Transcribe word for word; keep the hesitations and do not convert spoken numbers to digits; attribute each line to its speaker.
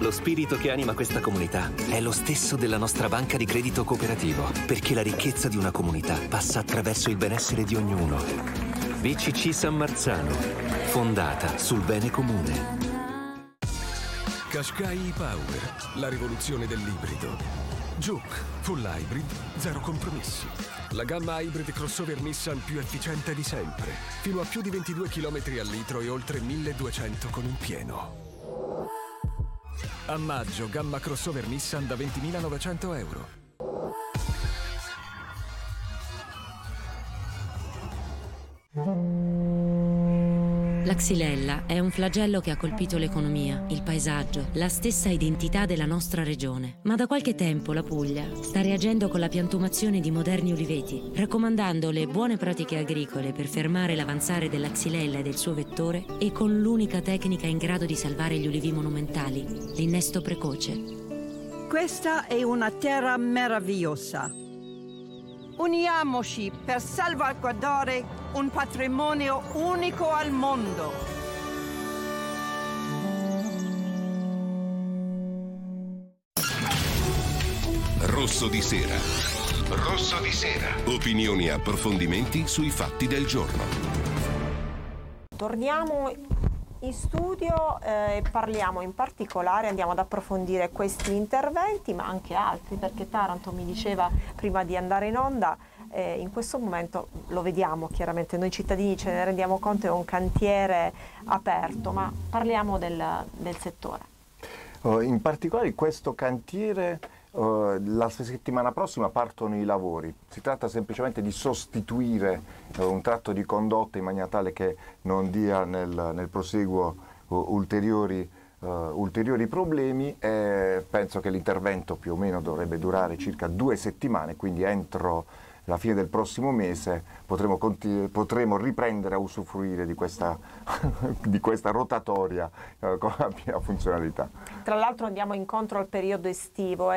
Speaker 1: Lo spirito che anima questa comunità è lo stesso della nostra banca di credito cooperativo, perché la ricchezza di una comunità passa attraverso il benessere di ognuno. B C C San Marzano, fondata sul bene comune.
Speaker 2: Qashqai e-Power, la rivoluzione dell'ibrido. Juke, full hybrid, zero compromessi. La gamma hybrid crossover Nissan più efficiente di sempre. Fino a più di ventidue chilometri al litro e oltre milleduecento con un pieno. A maggio, gamma crossover Nissan da ventimilanovecento euro.
Speaker 3: La xylella è un flagello che ha colpito l'economia, il paesaggio, la stessa identità della nostra regione. Ma da qualche tempo la Puglia sta reagendo con la piantumazione di moderni uliveti, raccomandando le buone pratiche agricole per fermare l'avanzare della xylella e del suo vettore e con l'unica tecnica in grado di salvare gli ulivi monumentali, l'innesto precoce.
Speaker 4: Questa è una terra meravigliosa. Uniamoci per salvaguardare un patrimonio unico al mondo.
Speaker 5: Rosso di sera. Rosso di sera. Opinioni e approfondimenti sui fatti del giorno.
Speaker 6: Torniamo in studio e eh, parliamo in particolare, andiamo ad approfondire questi interventi, ma anche altri, perché Taranto mi diceva prima di andare in onda, eh, in questo momento lo vediamo chiaramente, noi cittadini ce ne rendiamo conto, è un cantiere aperto, ma parliamo del, del settore.
Speaker 7: Uh, in particolare questo cantiere, uh, la settimana prossima partono i lavori. Si tratta semplicemente di sostituire uh, un tratto di condotta in maniera tale che non dia nel, nel proseguo uh, ulteriori, uh, ulteriori problemi, e penso che l'intervento più o meno dovrebbe durare circa due settimane, quindi entro la fine del prossimo mese potremo, potremo riprendere a usufruire di questa, di questa rotatoria eh, con la piena funzionalità.
Speaker 6: Tra l'altro andiamo incontro al periodo estivo